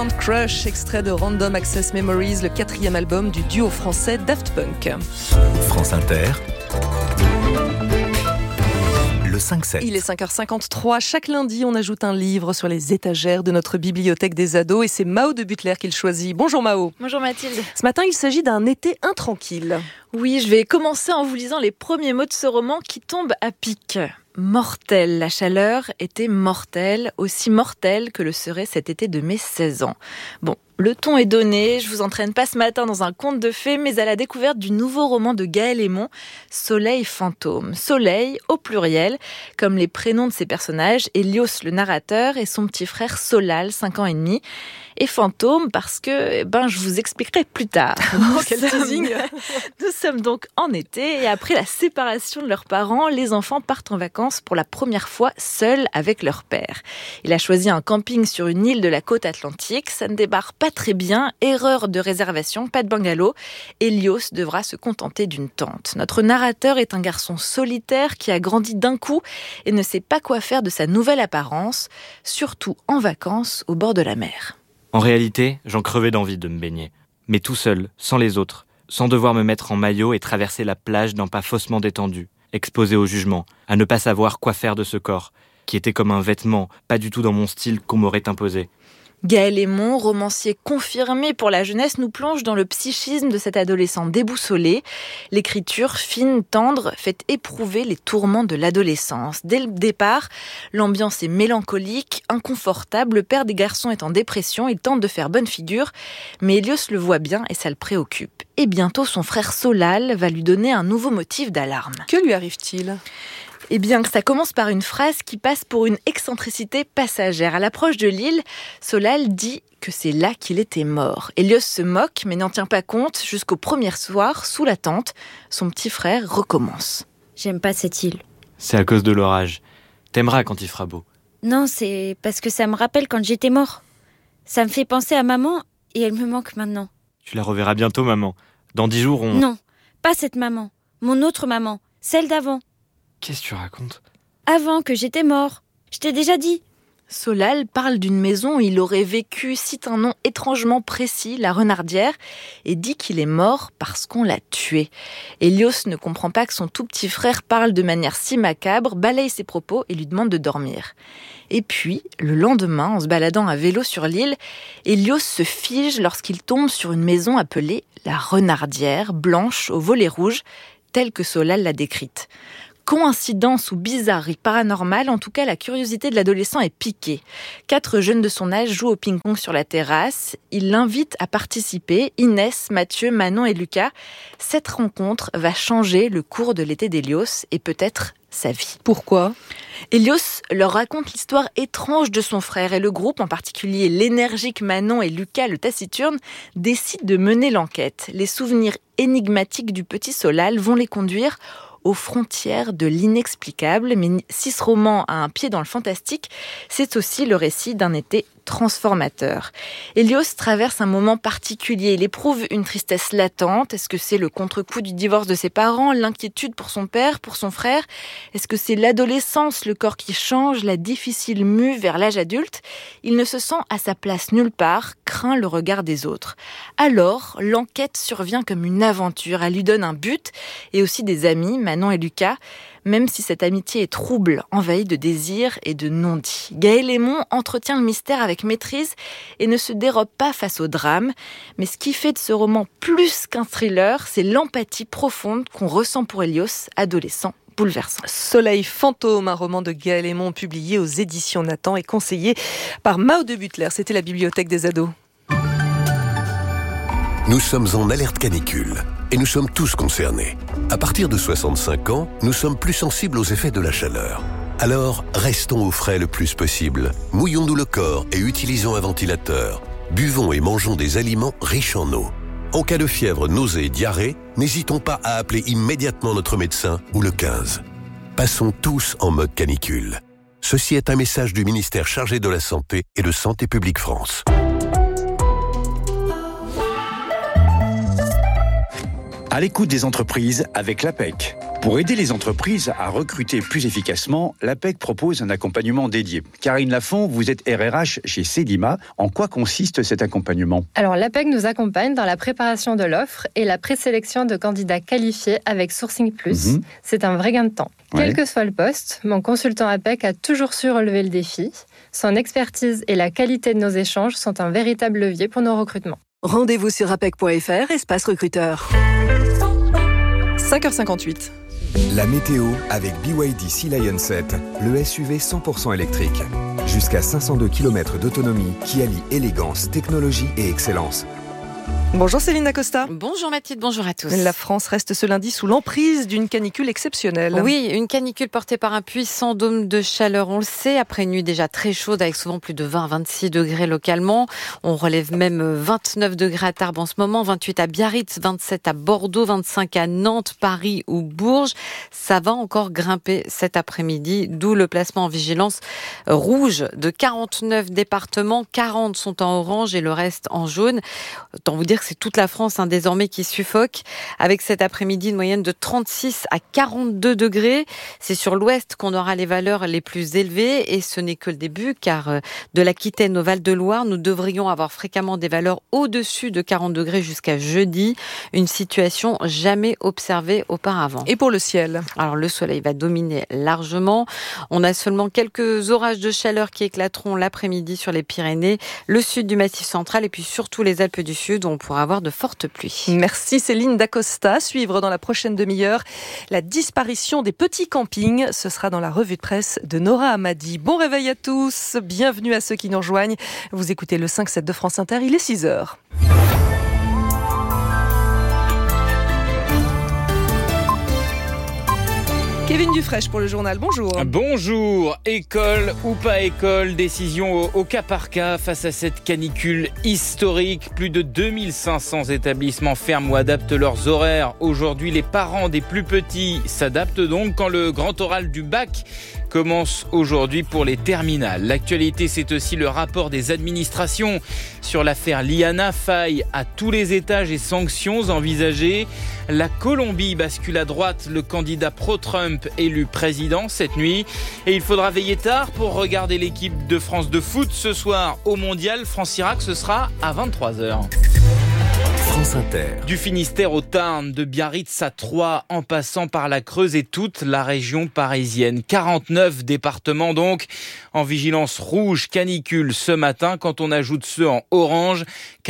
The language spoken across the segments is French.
Crush, extrait de Random Access Memories, le 4e album du duo français Daft Punk. France Inter, le 5-7. Il est 5h53. Chaque lundi, on ajoute un livre sur les étagères de notre bibliothèque des ados et c'est Mao de Butler qui le choisit. Bonjour Mao. Bonjour Mathilde. Ce matin, il s'agit d'un été intranquille. Oui, je vais commencer en vous lisant les premiers mots de ce roman qui tombe à pic. Mortel, la chaleur était mortelle, aussi mortelle que le serait cet été de mes 16 ans. Bon, le ton est donné, je vous entraîne pas ce matin dans un conte de fées, mais à la découverte du nouveau roman de Gaël Hémon, Soleil fantôme. Soleil au pluriel, comme les prénoms de ses personnages, Hélios le narrateur et son petit frère Solal, 5 ans et demi. Et fantôme parce que, je vous expliquerai plus tard. Quel teasing. Nous sommes donc en été et après la séparation de leurs parents, les enfants partent en vacances pour la première fois seuls avec leur père. Il a choisi un camping sur une île de la côte atlantique. Ça ne débarre pas très bien. Erreur de réservation, pas de bungalow. Hélios devra se contenter d'une tente. Notre narrateur est un garçon solitaire qui a grandi d'un coup et ne sait pas quoi faire de sa nouvelle apparence, surtout en vacances au bord de la mer. En réalité, j'en crevais d'envie de me baigner. Mais tout seul, sans les autres, sans devoir me mettre en maillot et traverser la plage d'un pas faussement détendu, exposé au jugement, à ne pas savoir quoi faire de ce corps, qui était comme un vêtement, pas du tout dans mon style qu'on m'aurait imposé. Gaël Hémon, romancier confirmé pour la jeunesse, nous plonge dans le psychisme de cet adolescent déboussolé. L'écriture fine, tendre, fait éprouver les tourments de l'adolescence. Dès le départ, l'ambiance est mélancolique, inconfortable. Le père des garçons est en dépression, il tente de faire bonne figure, mais Hélios le voit bien et ça le préoccupe. Et bientôt, son frère Solal va lui donner un nouveau motif d'alarme. Que lui arrive-t-il ? Eh bien, ça commence par une phrase qui passe pour une excentricité passagère. À l'approche de l'île, Solal dit que c'est là qu'il était mort. Hélios se moque, mais n'en tient pas compte. Jusqu'au premier soir, sous la tente, son petit frère recommence. J'aime pas cette île. C'est à cause de l'orage. T'aimeras quand il fera beau. Non, c'est parce que ça me rappelle quand j'étais mort. Ça me fait penser à maman et elle me manque maintenant. Tu la reverras bientôt, maman. Dans 10 jours, Non, pas cette maman. Mon autre maman. Celle d'avant. Qu'est-ce que tu racontes ? Avant que j'étais mort. Je t'ai déjà dit. Solal parle d'une maison où il aurait vécu, cite un nom étrangement précis, la Renardière, et dit qu'il est mort parce qu'on l'a tué. Hélios ne comprend pas que son tout petit frère parle de manière si macabre, balaye ses propos et lui demande de dormir. Et puis, le lendemain, en se baladant à vélo sur l'île, Hélios se fige lorsqu'il tombe sur une maison appelée la Renardière, blanche aux volets rouges, telle que Solal l'a décrite. Coïncidence ou bizarrerie paranormale, en tout cas la curiosité de l'adolescent est piquée. 4 jeunes de son âge jouent au ping-pong sur la terrasse. Il l'invite à participer, Inès, Mathieu, Manon et Lucas. Cette rencontre va changer le cours de l'été d'Hélios et peut-être sa vie. Pourquoi ? Hélios leur raconte l'histoire étrange de son frère et le groupe, en particulier l'énergique Manon et Lucas le taciturne, décide de mener l'enquête. Les souvenirs énigmatiques du petit Solal vont les conduire aux frontières de l'inexplicable. Mais si ce roman a un pied dans le fantastique, c'est aussi le récit d'un été transformateur. Hélios traverse un moment particulier. Il éprouve une tristesse latente. Est-ce que c'est le contre-coup du divorce de ses parents, l'inquiétude pour son père, pour son frère ? Est-ce que c'est l'adolescence, le corps qui change, la difficile mue vers l'âge adulte ? Il ne se sent à sa place nulle part, craint le regard des autres. Alors, l'enquête survient comme une aventure. Elle lui donne un but et aussi des amis, Manon et Lucas, même si cette amitié est trouble, envahie de désirs et de non-dits. Gaël Hémon entretient le mystère avec maîtrise et ne se dérobe pas face au drame. Mais ce qui fait de ce roman plus qu'un thriller, c'est l'empathie profonde qu'on ressent pour Hélios, adolescent bouleversant. Soleil fantôme, un roman de Gaël Hémon publié aux éditions Nathan et conseillé par Mao de Butler. C'était la bibliothèque des ados. Nous sommes en alerte canicule et nous sommes tous concernés. À partir de 65 ans, nous sommes plus sensibles aux effets de la chaleur. Alors, restons au frais le plus possible. Mouillons-nous le corps et utilisons un ventilateur. Buvons et mangeons des aliments riches en eau. En cas de fièvre, nausée et diarrhée, n'hésitons pas à appeler immédiatement notre médecin ou le 15. Passons tous en mode canicule. Ceci est un message du ministère chargé de la Santé et de Santé publique France. À l'écoute des entreprises avec l'APEC. Pour aider les entreprises à recruter plus efficacement, l'APEC propose un accompagnement dédié. Karine Lafont, vous êtes RRH chez Sedima. En quoi consiste cet accompagnement ? Alors l'APEC nous accompagne dans la préparation de l'offre et la présélection de candidats qualifiés avec Sourcing Plus. C'est un vrai gain de temps. Ouais. Quel que soit le poste, mon consultant APEC a toujours su relever le défi. Son expertise et la qualité de nos échanges sont un véritable levier pour nos recrutements. Rendez-vous sur apec.fr, espace recruteur. 5h58. La météo avec BYD Sea Lion 7, le SUV 100% électrique. Jusqu'à 502 km d'autonomie qui allie élégance, technologie et excellence. Bonjour Céline Dacosta. Bonjour Mathilde, bonjour à tous. La France reste ce lundi sous l'emprise d'une canicule exceptionnelle. Oui, une canicule portée par un puissant dôme de chaleur, on le sait, après une nuit déjà très chaude avec souvent plus de 20 à 26 degrés localement. On relève même 29 degrés à Tarbes en ce moment, 28 à Biarritz, 27 à Bordeaux, 25 à Nantes, Paris ou Bourges. Ça va encore grimper cet après-midi, d'où le placement en vigilance rouge de 49 départements. 40 sont en orange et le reste en jaune. Autant vous dire que c'est toute la France désormais qui suffoque, avec cet après-midi une moyenne de 36 à 42 degrés. C'est sur l'ouest qu'on aura les valeurs les plus élevées et ce n'est que le début, car de l'Aquitaine au Val-de-Loire, nous devrions avoir fréquemment des valeurs au-dessus de 40 degrés jusqu'à jeudi. Une situation jamais observée auparavant. Et pour le ciel ? Alors le soleil va dominer largement. On a seulement quelques orages de chaleur qui éclateront l'après-midi sur les Pyrénées, le sud du Massif central et puis surtout les Alpes du Sud où on pourra avoir de fortes pluies. Merci Céline Dacosta. Suivre dans la prochaine demi-heure la disparition des petits campings. Ce sera dans la revue de presse de Nora Hamadi. Bon réveil à tous. Bienvenue à ceux qui nous rejoignent. Vous écoutez le 5-7 de France Inter. Il est 6h. Kevin Dufresne pour le journal, bonjour. Bonjour, école ou pas école, décision au cas par cas face à cette canicule historique. Plus de 2500 établissements ferment ou adaptent leurs horaires. Aujourd'hui, les parents des plus petits s'adaptent donc quand le grand oral du bac commence aujourd'hui pour les terminales. L'actualité, c'est aussi le rapport des administrations sur l'affaire Liana. Faille à tous les étages et sanctions envisagées. La Colombie bascule à droite, le candidat pro-Trump élu président cette nuit. Et il faudra veiller tard pour regarder l'équipe de France de foot ce soir au Mondial. France-Irak, ce sera à 23h. France Inter. Du Finistère au Tarn, de Biarritz à Troyes, en passant par la Creuse et toute la région parisienne. 49 départements donc en vigilance rouge canicule ce matin. Quand on ajoute ceux en orange,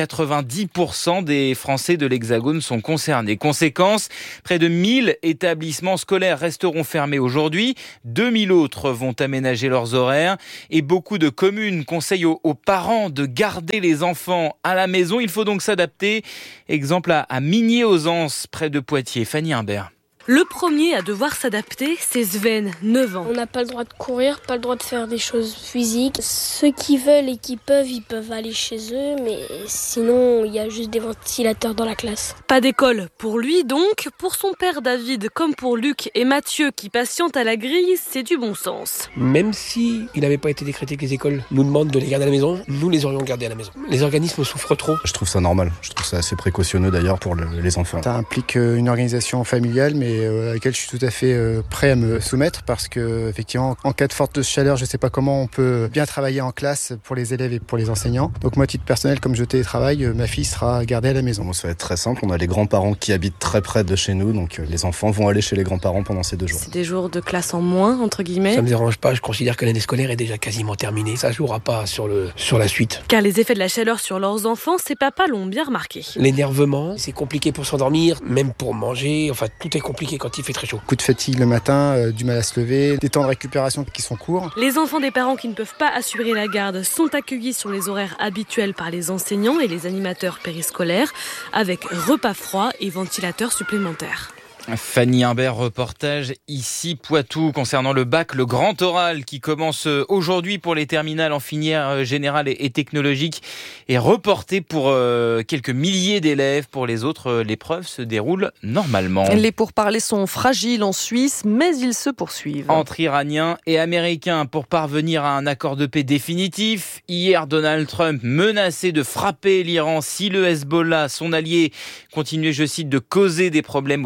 90% des Français de l'Hexagone sont concernés. Conséquence, près de 1000 établissements scolaires resteront fermés aujourd'hui. 2000 autres vont aménager leurs horaires. Et beaucoup de communes conseillent aux parents de garder les enfants à la maison. Il faut donc s'adapter. Exemple à Migné-aux-Anses, près de Poitiers. Fanny Imbert. Le premier à devoir s'adapter, c'est Sven, 9 ans. On n'a pas le droit de courir, pas le droit de faire des choses physiques. Ceux qui veulent et qui peuvent, ils peuvent aller chez eux, mais sinon, il y a juste des ventilateurs dans la classe. Pas d'école pour lui donc. Pour son père David, comme pour Luc et Mathieu qui patientent à la grille, c'est du bon sens. Même si il n'avait pas été décrété que les écoles nous demandent de les garder à la maison, nous les aurions gardés à la maison. Les organismes souffrent trop. Je trouve ça normal. Je trouve ça assez précautionneux d'ailleurs pour les enfants. Ça implique une organisation familiale, mais à laquelle je suis tout à fait prêt à me soumettre parce que effectivement, en cas de forte chaleur, je ne sais pas comment on peut bien travailler en classe pour les élèves et pour les enseignants. Donc moi, à titre personnel, comme je télétravaille, ma fille sera gardée à la maison. Bon, ça va être très simple. On a les grands-parents qui habitent très près de chez nous, donc les enfants vont aller chez les grands-parents pendant ces 2 jours. C'est des jours de classe en moins, entre guillemets. Ça me dérange pas. Je considère que l'année scolaire est déjà quasiment terminée. Ça jouera pas sur la suite. Car les effets de la chaleur sur leurs enfants, ces papas l'ont bien remarqué. L'énervement, c'est compliqué pour s'endormir, même pour manger. Enfin, tout est compliqué quand il fait très chaud. Coup de fatigue le matin, du mal à se lever, des temps de récupération qui sont courts. Les enfants des parents qui ne peuvent pas assurer la garde sont accueillis sur les horaires habituels par les enseignants et les animateurs périscolaires, avec repas froids et ventilateurs supplémentaires. Fanny Imbert, reportage ici Poitou concernant le bac, le grand oral qui commence aujourd'hui pour les terminales en filière générale et technologique est reporté pour quelques milliers d'élèves. Pour les autres, l'épreuve se déroule normalement. Les pourparlers sont fragiles en Suisse, mais ils se poursuivent. Entre Iraniens et Américains pour parvenir à un accord de paix définitif. Hier, Donald Trump menaçait de frapper l'Iran si le Hezbollah, son allié, continuait, je cite, de causer des problèmes au Liban.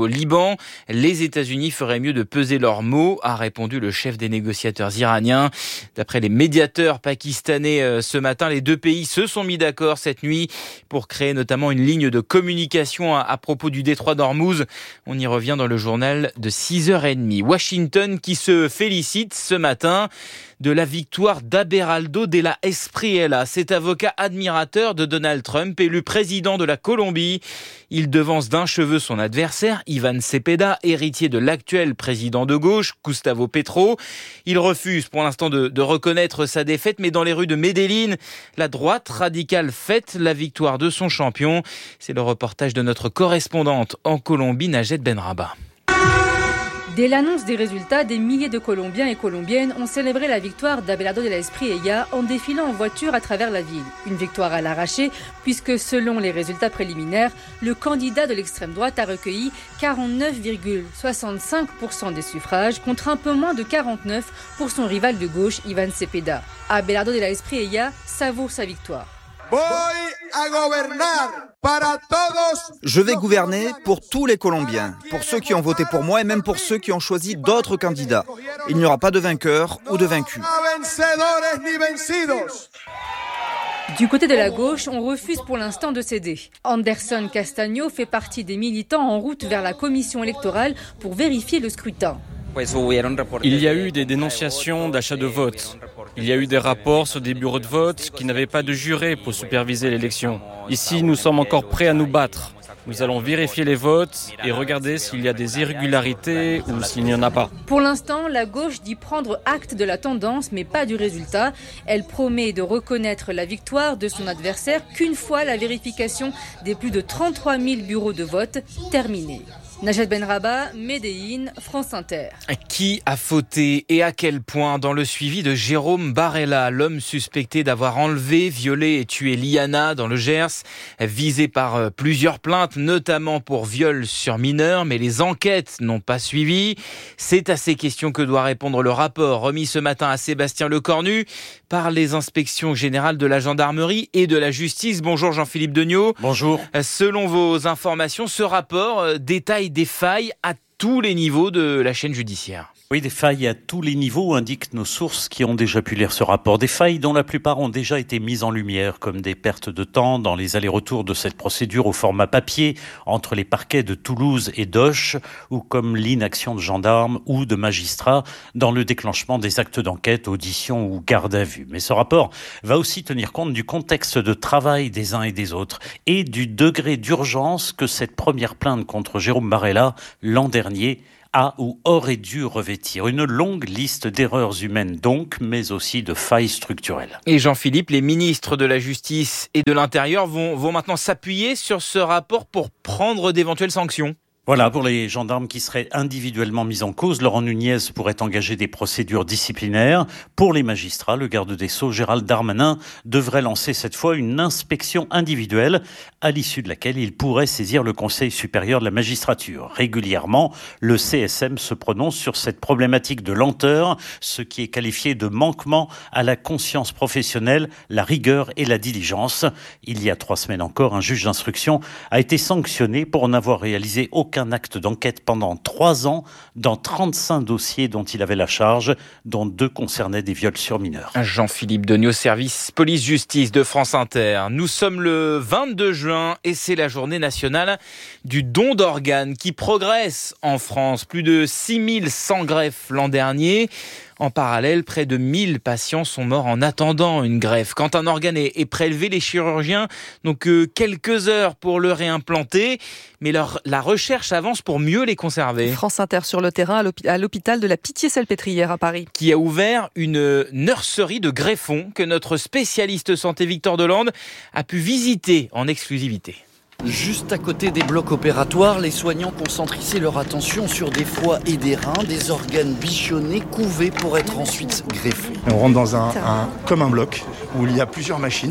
Finalement, les États-Unis feraient mieux de peser leurs mots, a répondu le chef des négociateurs iraniens. D'après les médiateurs pakistanais ce matin, les deux pays se sont mis d'accord cette nuit pour créer notamment une ligne de communication à propos du détroit d'Ormuz. On y revient dans le journal de 6h30. Washington qui se félicite ce matin de la victoire d'Abelardo Della Espriella, cet avocat admirateur de Donald Trump, élu président de la Colombie. Il devance d'un cheveu son adversaire, Ivan Cepeda, héritier de l'actuel président de gauche, Gustavo Petro. Il refuse pour l'instant de reconnaître sa défaite, mais dans les rues de Medellín, la droite radicale fête la victoire de son champion. C'est le reportage de notre correspondante en Colombie, Najed Benraba. Dès l'annonce des résultats, des milliers de Colombiens et Colombiennes ont célébré la victoire d'Abelardo Della Espriella en défilant en voiture à travers la ville. Une victoire à l'arraché, puisque selon les résultats préliminaires, le candidat de l'extrême droite a recueilli 49,65% des suffrages, contre un peu moins de 49% pour son rival de gauche, Ivan Cepeda. Abelardo Della Espriella savoure sa victoire. Je vais gouverner pour tous les Colombiens, pour ceux qui ont voté pour moi et même pour ceux qui ont choisi d'autres candidats. Il n'y aura pas de vainqueurs ou de vaincus. Du côté de la gauche, on refuse pour l'instant de céder. Anderson Castaño fait partie des militants en route vers la commission électorale pour vérifier le scrutin. Il y a eu des dénonciations d'achat de vote. Il y a eu des rapports sur des bureaux de vote qui n'avaient pas de juré pour superviser l'élection. Ici, nous sommes encore prêts à nous battre. Nous allons vérifier les votes et regarder s'il y a des irrégularités ou s'il n'y en a pas. Pour l'instant, la gauche dit prendre acte de la tendance, mais pas du résultat. Elle promet de reconnaître la victoire de son adversaire qu'une fois la vérification des plus de 33 000 bureaux de vote terminée. Najed Benraba, Medellín, France Inter. Qui a fauté et à quel point dans le suivi de Jérôme Barella, l'homme suspecté d'avoir enlevé, violé et tué Liana dans le Gers, visé par plusieurs plaintes, notamment pour viol sur mineur, mais les enquêtes n'ont pas suivi. C'est à ces questions que doit répondre le rapport remis ce matin à Sébastien Lecornu par les inspections générales de la gendarmerie et de la justice. Bonjour Jean-Philippe Degnaud. Bonjour. Selon vos informations, ce rapport détaille des failles à tous les niveaux de la chaîne judiciaire. Oui, des failles à tous les niveaux, indiquent nos sources qui ont déjà pu lire ce rapport. Des failles dont la plupart ont déjà été mises en lumière, comme des pertes de temps dans les allers-retours de cette procédure au format papier entre les parquets de Toulouse et d'Auch, ou comme l'inaction de gendarmes ou de magistrats dans le déclenchement des actes d'enquête, audition ou garde à vue. Mais ce rapport va aussi tenir compte du contexte de travail des uns et des autres et du degré d'urgence que cette première plainte contre Jérôme Barella l'an dernier a ou aurait dû revêtir. Une longue liste d'erreurs humaines donc, mais aussi de failles structurelles. Et Jean-Philippe, les ministres de la Justice et de l'Intérieur vont maintenant s'appuyer sur ce rapport pour prendre d'éventuelles sanctions. Voilà, pour les gendarmes qui seraient individuellement mis en cause, Laurent Nunez pourrait engager des procédures disciplinaires. Pour les magistrats, le garde des Sceaux, Gérald Darmanin, devrait lancer cette fois une inspection individuelle, à l'issue de laquelle il pourrait saisir le Conseil supérieur de la magistrature. Régulièrement, le CSM se prononce sur cette problématique de lenteur, ce qui est qualifié de manquement à la conscience professionnelle, la rigueur et la diligence. Il y a 3 semaines encore, un juge d'instruction a été sanctionné pour n'avoir réalisé aucun acte d'enquête pendant 3 ans dans 35 dossiers dont il avait la charge, dont 2 concernaient des viols sur mineurs. Jean-Philippe Degnaud, service police-justice de France Inter. Nous sommes le 22 juin et c'est la journée nationale du don d'organes qui progresse en France. Plus de 6100 greffes l'an dernier. En parallèle, près de 1000 patients sont morts en attendant une greffe. Quand un organe est prélevé, les chirurgiens n'ont que quelques heures pour le réimplanter, mais la recherche avance pour mieux les conserver. France Inter sur le terrain à l'hôpital de la Pitié-Salpêtrière à Paris. Qui a ouvert une nurserie de greffons que notre spécialiste santé Victor Delande a pu visiter en exclusivité. Juste à côté des blocs opératoires, les soignants concentrent ici leur attention sur des foies et des reins, des organes bichonnés, couvés pour être ensuite greffés. On rentre dans comme un bloc où il y a plusieurs machines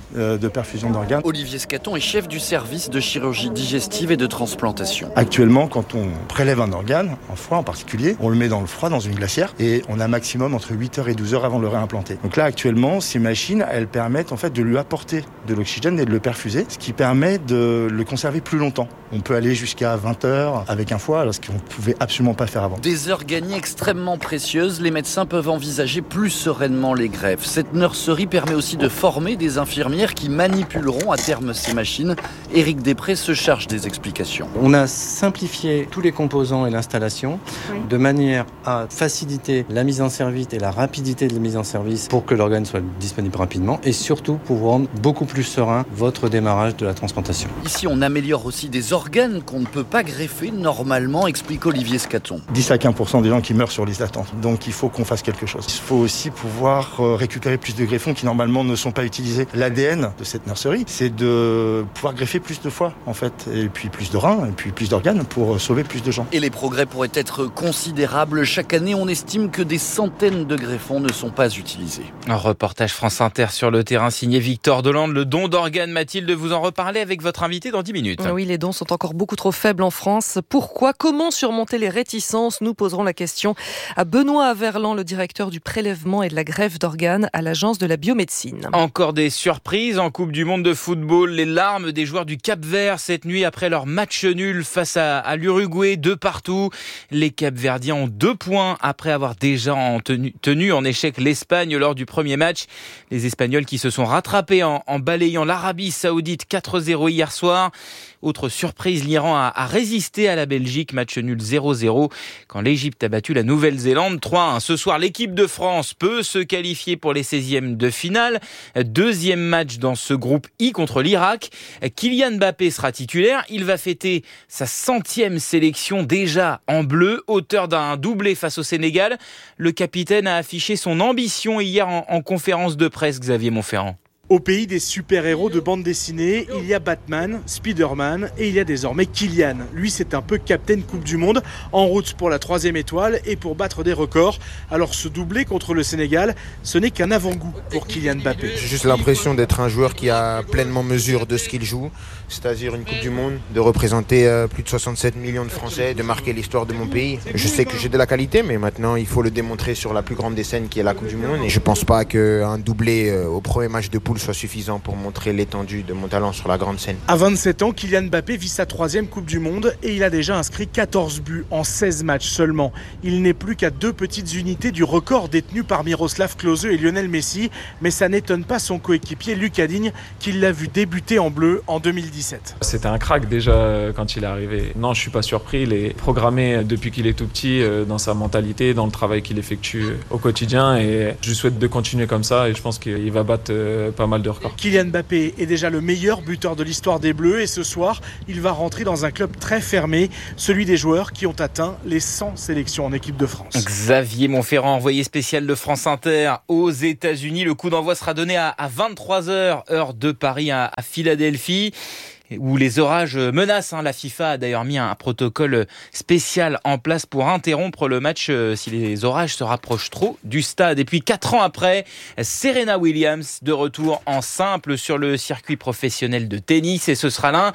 de perfusion d'organes. Olivier Scaton est chef du service de chirurgie digestive et de transplantation. Actuellement, quand on prélève un organe, un foie en particulier, on le met dans le froid, dans une glacière, et on a maximum entre 8 heures et 12 heures avant de le réimplanter. Donc là, actuellement, ces machines, elles permettent en fait de lui apporter de l'oxygène et de le perfuser, ce qui permet de le conserver plus longtemps. On peut aller jusqu'à 20 heures avec un foie, alors ce qu'on ne pouvait absolument pas faire avant. Des heures gagnées extrêmement précieuses, les médecins peuvent envisager plus sereinement les greffes. Cette nurserie permet aussi de former des infirmières qui manipuleront à terme ces machines. Éric Després se charge des explications. On a simplifié tous les composants et l'installation de manière à faciliter la mise en service et la rapidité de la mise en service pour que l'organe soit disponible rapidement et surtout pour rendre beaucoup plus serein votre démarrage de la transplantation. Ici, on améliore aussi des organes qu'on ne peut pas greffer normalement, explique Olivier Scaton. 10 à 15% des gens qui meurent sur liste d'attente. Donc il faut qu'on fasse quelque chose. Il faut aussi pouvoir récupérer plus de greffons qui normalement ne sont pas utilisés. L'ADN de cette nurserie, c'est de pouvoir greffer plus de foie en fait, et puis plus de reins, et puis plus d'organes pour sauver plus de gens. Et les progrès pourraient être considérables. Chaque année, on estime que des centaines de greffons ne sont pas utilisés. Un reportage France Inter sur le terrain signé Victor Delande. Le don d'organes, Mathilde, vous en reparlez avec votre invité dans 10 minutes. Oui, les dons sont encore beaucoup trop faibles en France. Pourquoi ? Comment surmonter les réticences ? Nous poserons la question à Benoît Averland, le directeur du prélèvement et de la greffe d'organes à l'Agence de la biomédecine. Encore des surprises en Coupe du Monde de football. Les larmes des joueurs du Cap-Vert cette nuit après leur match nul face à l'Uruguay, 2-2. Les Cap-Verdiens ont 2 points après avoir déjà tenu en échec l'Espagne lors du premier match. Les Espagnols qui se sont rattrapés en balayant l'Arabie Saoudite 4-0 hier soir. Autre surprise, l'Iran a résisté à la Belgique, match nul 0-0 quand l'Égypte a battu la Nouvelle-Zélande 3-1. Ce soir, l'équipe de France peut se qualifier pour les 16e de finale. 2e match dans ce groupe I contre l'Irak. Kylian Mbappé sera titulaire. Il va fêter sa 100e sélection déjà en bleu, auteur d'un doublé face au Sénégal. Le capitaine a affiché son ambition hier en conférence de presse, Xavier Montferrand. Au pays des super-héros de bande dessinée, il y a Batman, Spider-Man et il y a désormais Kylian. Lui, c'est un peu Captain Coupe du Monde, en route pour la 3e étoile et pour battre des records. Alors ce doublé contre le Sénégal, ce n'est qu'un avant-goût pour Kylian Mbappé. J'ai juste l'impression d'être un joueur qui a pleinement mesure de ce qu'il joue, c'est-à-dire une Coupe du Monde, de représenter plus de 67 millions de Français, de marquer l'histoire de mon pays. Je sais que j'ai de la qualité, mais maintenant il faut le démontrer sur la plus grande des scènes qui est la Coupe du Monde. Et je ne pense pas qu'un doublé au premier match de poule soit suffisant pour montrer l'étendue de mon talent sur la grande scène. À 27 ans, Kylian Mbappé vit sa 3e Coupe du Monde et il a déjà inscrit 14 buts en 16 matchs seulement. Il n'est plus qu'à 2 petites unités du record détenu par Miroslav Klose et Lionel Messi, mais ça n'étonne pas son coéquipier Lucas Digne qui l'a vu débuter en bleu en 2017. C'était un crack déjà quand il est arrivé. Non, je suis pas surpris, il est programmé depuis qu'il est tout petit dans sa mentalité, dans le travail qu'il effectue au quotidien et je lui souhaite de continuer comme ça et je pense qu'il va battre pas mal de records. Kylian Mbappé est déjà le meilleur buteur de l'histoire des Bleus et ce soir, il va rentrer dans un club très fermé, celui des joueurs qui ont atteint les 100 sélections en équipe de France. Xavier Montferrand, envoyé spécial de France Inter aux États-Unis. Le coup d'envoi sera donné à 23h, heure de Paris à Philadelphie, où les orages menacent. La FIFA a d'ailleurs mis un protocole spécial en place pour interrompre le match si les orages se rapprochent trop du stade. Et puis 4 ans après, Serena Williams de retour en simple sur le circuit professionnel de tennis. Et ce sera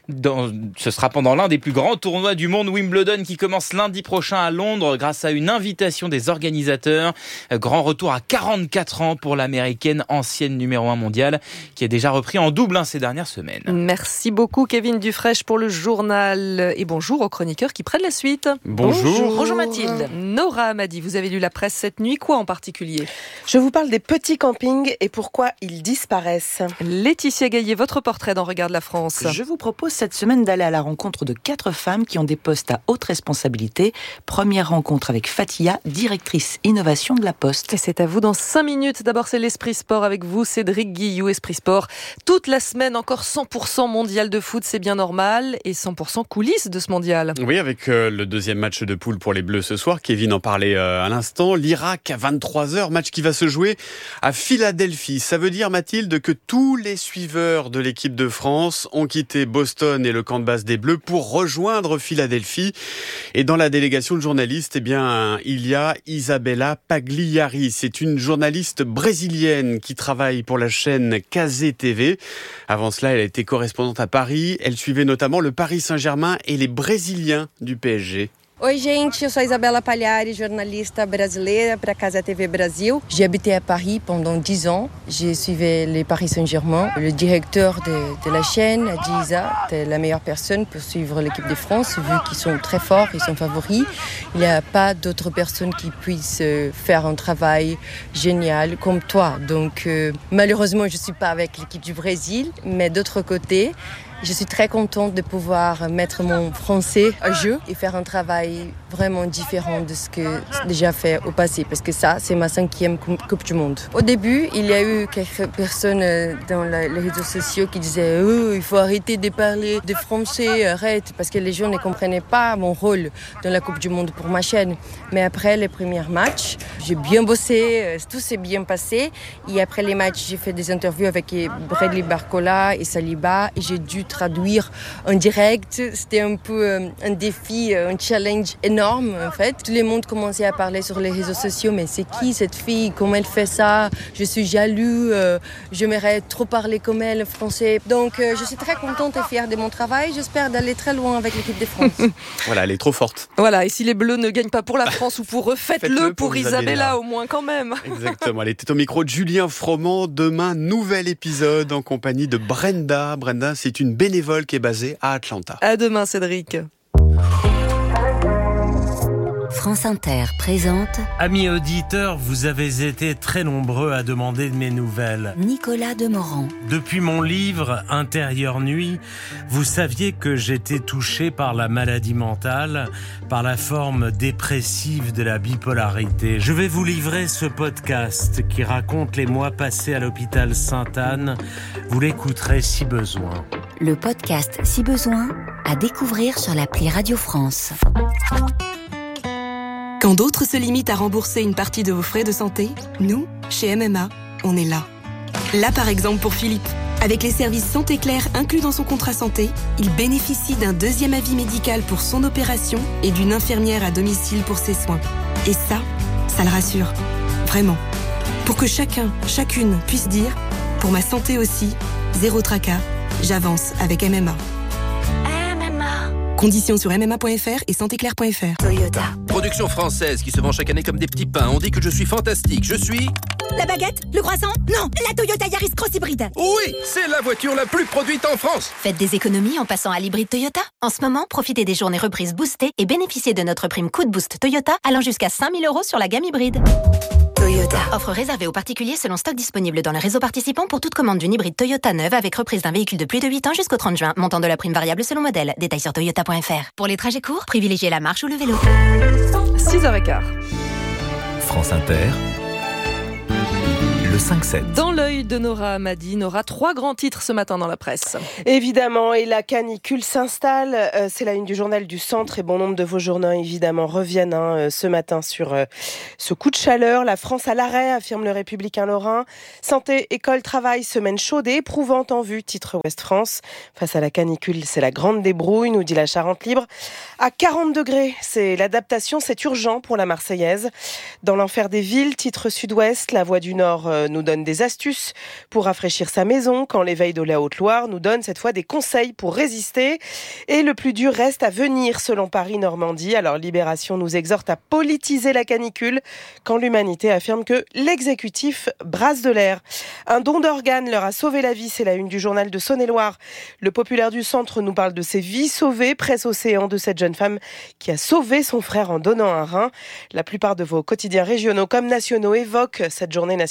pendant l'un des plus grands tournois du monde, Wimbledon, qui commence lundi prochain à Londres grâce à une invitation des organisateurs. Grand retour à 44 ans pour l'américaine, ancienne numéro 1 mondiale, qui a déjà repris en double ces dernières semaines. Merci beaucoup Kevin Dufraîche pour le journal et bonjour aux chroniqueurs qui prennent la suite. Bonjour. Bonjour Mathilde. Nora Amadi, vous avez lu la presse cette nuit, quoi en particulier ? Je vous parle des petits campings et pourquoi ils disparaissent. Laetitia Gaillet, votre portrait dans Regarde la France. Je vous propose cette semaine d'aller à la rencontre de 4 femmes qui ont des postes à haute responsabilité. Première rencontre avec Fatia, directrice innovation de la Poste. Et c'est à vous dans 5 minutes. D'abord c'est l'Esprit Sport avec vous, Cédric Guillou, Esprit Sport. Toute la semaine encore 100% mondial mondial de foot, c'est bien normal, et 100% coulisses de ce mondial. Oui, avec le deuxième match de poule pour les Bleus ce soir. Kevin en parlait à l'instant. L'Irak à 23h, match qui va se jouer à Philadelphie. Ça veut dire, Mathilde, que tous les suiveurs de l'équipe de France ont quitté Boston et le camp de base des Bleus pour rejoindre Philadelphie. Et dans la délégation de journalistes, il y a Isabella Pagliari. C'est une journaliste brésilienne qui travaille pour la chaîne Cazé TV. Avant cela, elle a été correspondante à Paris. Elle suivait notamment le Paris Saint-Germain et les Brésiliens du PSG. Oi gente, eu sou Isabella Pagliari, journaliste brasileira para Cazé TV Brasil. J'ai habité à Paris pendant 10 ans. J'ai suivi le Paris Saint-Germain. Le directeur de la chaîne a dit Isa, t'es la meilleure personne pour suivre l'équipe de France, vu qu'ils sont très forts, ils sont favoris. Il n'y a pas d'autres personnes qui puissent faire un travail génial comme toi. Donc malheureusement, je ne suis pas avec l'équipe du Brésil, mais d'autre côté, je suis très contente de pouvoir mettre mon français à jeu et faire un travail vraiment différent de ce que j'ai déjà fait au passé, parce que ça, c'est ma 5e Coupe du Monde. Au début, il y a eu quelques personnes dans les réseaux sociaux qui disaient « Oh, il faut arrêter de parler de français, arrête », parce que les gens ne comprenaient pas mon rôle dans la Coupe du Monde pour ma chaîne. Mais après les premiers matchs, j'ai bien bossé, tout s'est bien passé. Et après les matchs, j'ai fait des interviews avec Bradley Barcola et Saliba, et j'ai dû traduire en direct. C'était un peu un défi, un challenge énorme en fait. Tout le monde commençait à parler sur les réseaux sociaux, mais c'est qui cette fille, comment elle fait ça, je suis jaloux, j'aimerais trop parler comme elle français. Donc je suis très contente et fière de mon travail. J'espère d'aller très loin avec l'équipe de France. Voilà, elle est trop forte. Voilà, et si les Bleus ne gagnent pas pour la France ou pour eux, faites-le pour Isabella au moins quand même. Exactement, elle était au micro de Julien Froment. Demain, nouvel épisode en compagnie de Brenda. Brenda, c'est une bénévole qui est basée à Atlanta. À demain, Cédric. France Inter présente... Amis auditeurs, vous avez été très nombreux à demander de mes nouvelles. Nicolas Demorand. Depuis mon livre « Intérieure nuit », vous saviez que j'étais touché par la maladie mentale, par la forme dépressive de la bipolarité. Je vais vous livrer ce podcast qui raconte les mois passés à l'hôpital Sainte-Anne. Vous l'écouterez si besoin. Le podcast Si besoin, à découvrir sur l'appli Radio France. Quand d'autres se limitent à rembourser une partie de vos frais de santé, nous, chez MMA, on est là. Là, par exemple, pour Philippe. Avec les services Santé Claire inclus dans son contrat santé, il bénéficie d'un 2e avis médical pour son opération et d'une infirmière à domicile pour ses soins. Et ça le rassure. Vraiment. Pour que chacun, chacune puisse dire « Pour ma santé aussi, zéro tracas, j'avance avec MMA ». Conditions sur mma.fr et santéclair.fr. Toyota. Production française qui se vend chaque année comme des petits pains. On dit que je suis fantastique. Je suis... La baguette? Le croissant? Non, la Toyota Yaris Cross Hybride. Oui, c'est la voiture la plus produite en France. Faites des économies en passant à l'hybride Toyota. En ce moment, profitez des journées reprises boostées et bénéficiez de notre prime Coup de Boost Toyota allant jusqu'à 5 000 € sur la gamme hybride. Toyota. Offre réservée aux particuliers selon stock disponible dans le réseau participant pour toute commande d'une hybride Toyota neuve avec reprise d'un véhicule de plus de 8 ans jusqu'au 30 juin. Montant de la prime variable selon modèle. Détails sur toyota.fr. Pour les trajets courts, privilégiez la marche ou le vélo. 6h15. France Inter. Le 5-7. Dans l'œil de Nora Hamadi, Nora, 3 grands titres ce matin dans la presse. Évidemment, et la canicule s'installe. C'est la une du journal du Centre et bon nombre de vos journaux, évidemment, reviennent ce matin sur ce coup de chaleur. La France à l'arrêt, affirme le Républicain Lorrain. Santé, école, travail, semaine chaude et éprouvante en vue, titre Ouest France. Face à la canicule, c'est la grande débrouille, nous dit la Charente Libre. À 40 degrés, c'est l'adaptation, c'est urgent pour la Marseillaise. Dans l'enfer des villes, titre Sud-Ouest, la Voix du Nord nous donne des astuces pour rafraîchir sa maison, quand l'éveil de la Haute-Loire nous donne cette fois des conseils pour résister. Et le plus dur reste à venir, selon Paris-Normandie. Alors Libération nous exhorte à politiser la canicule, quand l'humanité affirme que l'exécutif brasse de l'air. Un don d'organes leur a sauvé la vie, c'est la une du journal de Saône-et-Loire. Le Populaire du Centre nous parle de ses vies sauvées, presse océan de cette jeune femme qui a sauvé son frère en donnant un rein. La plupart de vos quotidiens régionaux comme nationaux évoquent cette journée nationale du don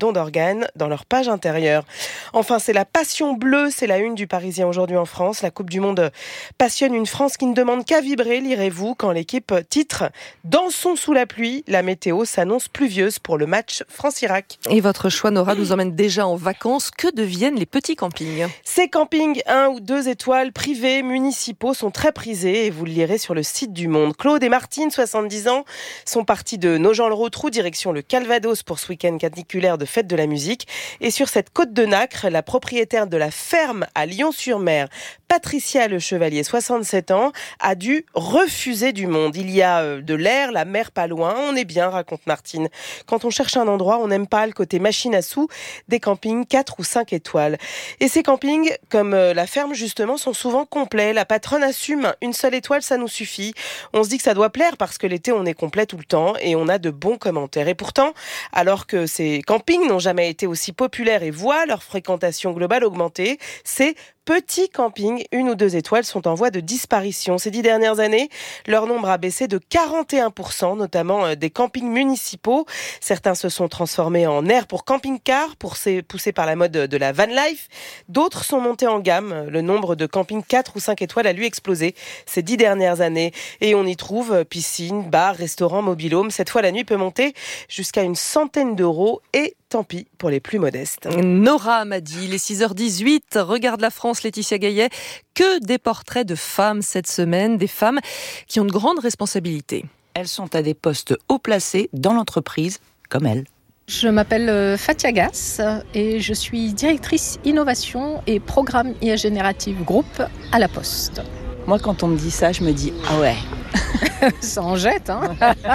don d'organes dans leur page intérieure. Enfin, c'est la passion bleue, c'est la une du Parisien aujourd'hui en France. La Coupe du Monde passionne une France qui ne demande qu'à vibrer, lirez-vous, quand l'équipe titre « Dansons sous la pluie ». La météo s'annonce pluvieuse pour le match France-Irak. Et votre choix, Nora, nous emmène déjà en vacances. Que deviennent les petits campings ? Ces campings 1 ou 2 étoiles privés, municipaux, sont très prisés et vous le lirez sur le site du Monde. Claude et Martine, 70 ans, sont partis de Nogent-le-Rotrou, direction le Calvados pour ce week-end caniculaire de fête de la musique. Et sur cette côte de Nacre, la propriétaire de la ferme à Lyon-sur-Mer, Patricia Le Chevalier, 67 ans, a dû refuser du monde. Il y a de l'air, la mer pas loin, on est bien, raconte Martine. Quand on cherche un endroit, on n'aime pas le côté machine à sous des campings 4 ou 5 étoiles. Et ces campings, comme la ferme justement, sont souvent complets. La patronne assume, une seule étoile, ça nous suffit. On se dit que ça doit plaire parce que l'été, on est complet tout le temps et on a de bons commentaires. Et pourtant, alors que ces campings n'ont jamais été aussi populaires et voient leur fréquentation globale augmenter, ces petits campings 1 ou 2 étoiles sont en voie de disparition. Ces 10 dernières années, leur nombre a baissé de 41%, notamment des campings municipaux. Certains se sont transformés en aires pour camping-car, poussés par la mode de la van life. D'autres sont montés en gamme. Le nombre de campings 4 ou 5 étoiles a lui explosé ces 10 dernières années. Et on y trouve piscine, bar, restaurant, mobil-home. Cette fois, la nuit peut monter jusqu'à une centaine d'euros et tant pis pour les plus modestes. Nora Hamady, il est 6h18, regarde la France, Laetitia Gaillet. Que des portraits de femmes cette semaine, des femmes qui ont de grandes responsabilités. Elles sont à des postes haut placés dans l'entreprise, comme elle. Je m'appelle Fatia Gass et je suis directrice innovation et programme IA Générative Group à La Poste. Moi, quand on me dit ça, je me dis « Ah ouais !» Ça en jette, hein.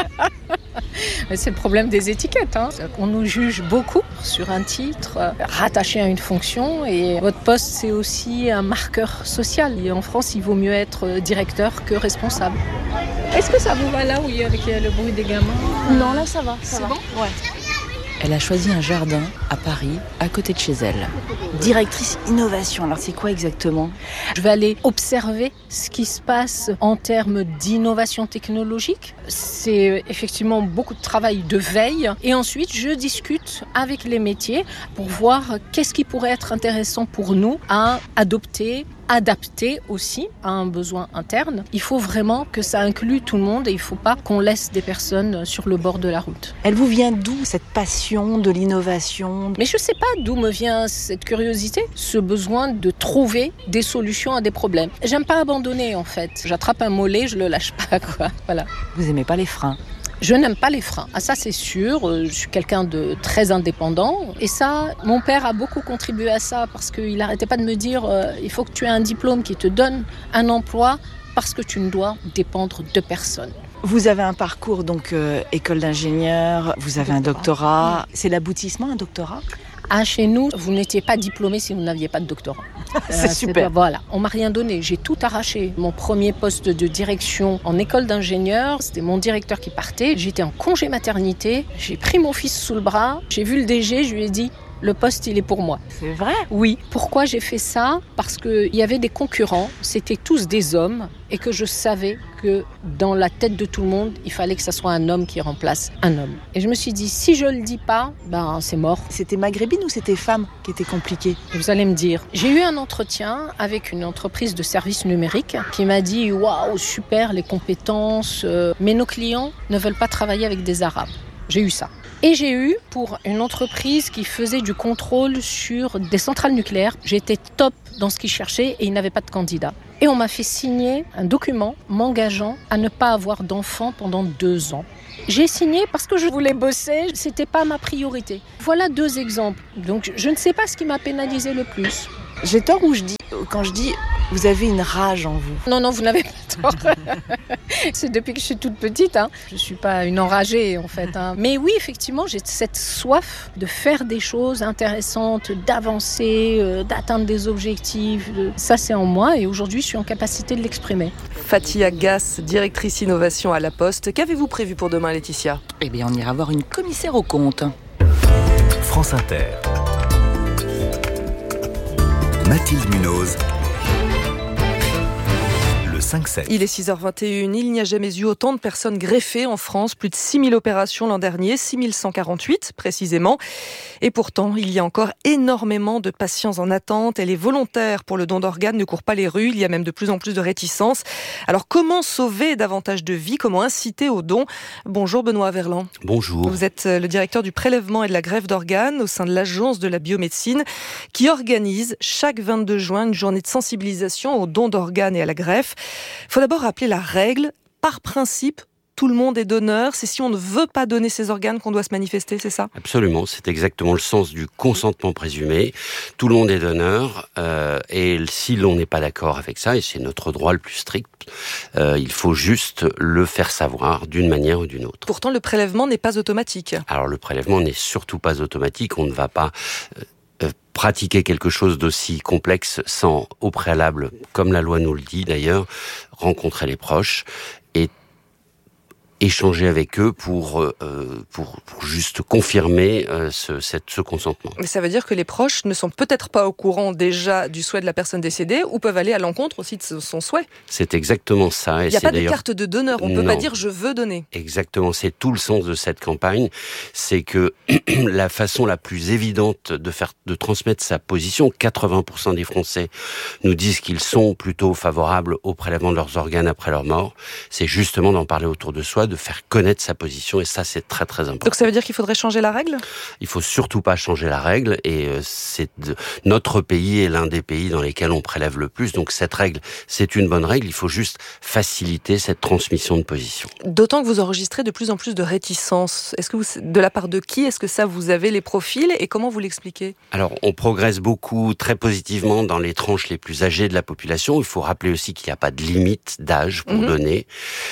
C'est le problème des étiquettes, hein. On nous juge beaucoup sur un titre rattaché à une fonction et votre poste, c'est aussi un marqueur social. Et en France, il vaut mieux être directeur que responsable. Est-ce que ça vous va là où il y a le bruit des gamins ? Non, là, ça va. C'est bon ? Ouais. Elle a choisi un jardin à Paris, à côté de chez elle. Directrice innovation, alors c'est quoi exactement ? Je vais aller observer ce qui se passe en termes d'innovation technologique. C'est effectivement beaucoup de travail de veille. Et ensuite, je discute avec les métiers pour voir qu'est-ce qui pourrait être intéressant pour nous à adopter, adapté aussi à un besoin interne. Il faut vraiment que ça inclue tout le monde et il ne faut pas qu'on laisse des personnes sur le bord de la route. Elle vous vient d'où cette passion de l'innovation ? Mais je ne sais pas d'où me vient cette curiosité, ce besoin de trouver des solutions à des problèmes. J'aime pas abandonner en fait. J'attrape un mollet, je le lâche pas quoi. Voilà. Vous aimez pas les freins ? Je n'aime pas les freins. Ah, ça, c'est sûr. Je suis quelqu'un de très indépendant. Et ça, mon père a beaucoup contribué à ça parce qu'il n'arrêtait pas de me dire il faut que tu aies un diplôme qui te donne un emploi parce que tu ne dois dépendre de personne. Vous avez un parcours, donc école d'ingénieur, vous avez un doctorat. C'est l'aboutissement, un doctorat ? Ah, chez nous, vous n'étiez pas diplômé si vous n'aviez pas de doctorat. C'est super. Voilà, on m'a rien donné, j'ai tout arraché. Mon premier poste de direction en école d'ingénieur, c'était mon directeur qui partait. J'étais en congé maternité, j'ai pris mon fils sous le bras, j'ai vu le DG, je lui ai dit le poste, il est pour moi. C'est vrai ? Oui. Pourquoi j'ai fait ça ? Parce qu'il y avait des concurrents, c'était tous des hommes, et que je savais que dans la tête de tout le monde, il fallait que ça soit un homme qui remplace un homme. Et je me suis dit, si je le dis pas, c'est mort. C'était maghrébine ou c'était femme qui était compliquée ? Vous allez me dire. J'ai eu un entretien avec une entreprise de services numériques qui m'a dit, waouh, super les compétences, mais nos clients ne veulent pas travailler avec des Arabes. J'ai eu ça. Et j'ai eu, pour une entreprise qui faisait du contrôle sur des centrales nucléaires, j'étais top dans ce qu'ils cherchaient et ils n'avaient pas de candidat. Et on m'a fait signer un document m'engageant à ne pas avoir d'enfant pendant 2 ans. J'ai signé parce que je voulais bosser, c'était pas ma priorité. Voilà 2 exemples. Donc je ne sais pas ce qui m'a pénalisé le plus. J'ai tort ou quand je dis vous avez une rage en vous ? Non, vous n'avez pas tort. C'est depuis que je suis toute petite. Je ne suis pas une enragée en fait. Mais oui, effectivement, j'ai cette soif de faire des choses intéressantes, d'avancer, d'atteindre des objectifs. Ça, c'est en moi et aujourd'hui, je suis en capacité de l'exprimer. Fatia Gass, directrice innovation à La Poste. Qu'avez-vous prévu pour demain, Laetitia ? Eh bien, on ira voir une commissaire aux comptes. France Inter. Mathilde Munoz. 5-7. Il est 6h21, il n'y a jamais eu autant de personnes greffées en France, plus de 6000 opérations l'an dernier, 6148 précisément. Et pourtant, il y a encore énormément de patients en attente et les volontaires pour le don d'organes ne courent pas les rues, il y a même de plus en plus de réticences. Alors comment sauver davantage de vies, comment inciter au don ? Bonjour Benoît Verland. Bonjour. Vous êtes le directeur du prélèvement et de la greffe d'organes au sein de l'Agence de la biomédecine qui organise chaque 22 juin une journée de sensibilisation au don d'organes et à la greffe. Il faut d'abord rappeler la règle. Par principe, tout le monde est donneur. C'est si on ne veut pas donner ses organes qu'on doit se manifester, c'est ça ? Absolument, c'est exactement le sens du consentement présumé. Tout le monde est donneur et si l'on n'est pas d'accord avec ça, et c'est notre droit le plus strict, il faut juste le faire savoir d'une manière ou d'une autre. Pourtant, le prélèvement n'est pas automatique. Alors le prélèvement n'est surtout pas automatique. On ne va pas pratiquer quelque chose d'aussi complexe sans, au préalable, comme la loi nous le dit d'ailleurs, rencontrer les proches et échanger avec eux pour juste confirmer ce consentement. Mais ça veut dire que les proches ne sont peut-être pas au courant déjà du souhait de la personne décédée ou peuvent aller à l'encontre aussi de son souhait. C'est exactement ça. Il n'y a pas de carte de donneur, on ne peut pas dire je veux donner. Exactement, c'est tout le sens de cette campagne, c'est que la façon la plus évidente de transmettre sa position, 80% des Français nous disent qu'ils sont plutôt favorables au prélèvement de leurs organes après leur mort, c'est justement d'en parler autour de soi, de faire connaître sa position, et ça c'est très très important. Donc ça veut dire qu'il faudrait changer la règle ? Il faut surtout pas changer la règle, et notre pays est l'un des pays dans lesquels on prélève le plus, donc cette règle c'est une bonne règle, il faut juste faciliter cette transmission de position. D'autant que vous enregistrez de plus en plus de réticences. Est-ce que de la part de qui ? Est-ce que ça vous avez les profils et comment vous l'expliquez ? Alors on progresse beaucoup, très positivement dans les tranches les plus âgées de la population. Il faut rappeler aussi qu'il n'y a pas de limite d'âge pour donner.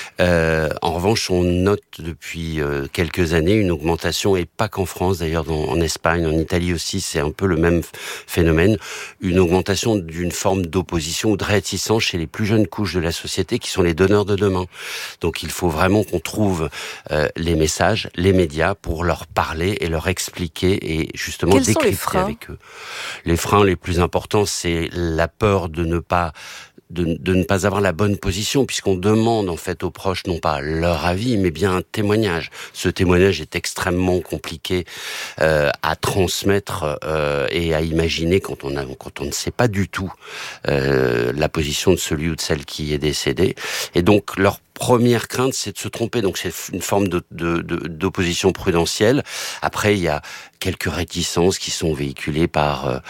En revanche, on note depuis quelques années une augmentation, et pas qu'en France d'ailleurs, en Espagne, en Italie aussi, c'est un peu le même phénomène, une augmentation d'une forme d'opposition ou de réticence chez les plus jeunes couches de la société qui sont les donneurs de demain. Donc il faut vraiment qu'on trouve les messages, les médias pour leur parler et leur expliquer et justement décrypter avec eux. Les freins les plus importants, c'est la peur de ne pas avoir la bonne position, puisqu'on demande en fait aux proches non pas leur avis, mais bien un témoignage. Ce témoignage est extrêmement compliqué à transmettre et à imaginer quand on ne sait pas du tout la position de celui ou de celle qui est décédé. Et donc leur première crainte, c'est de se tromper. Donc c'est une forme d'opposition prudentielle. Après, il y a quelques réticences qui sont véhiculées par